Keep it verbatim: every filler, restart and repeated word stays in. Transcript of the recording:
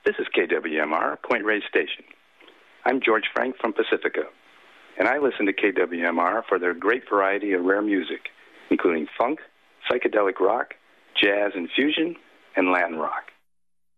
This is K W M R, Point Reyes Station. I'm George Frank from Pacifica, and I listen to K W M R for their great variety of rare music, including funk, psychedelic rock, jazz and fusion, and Latin rock.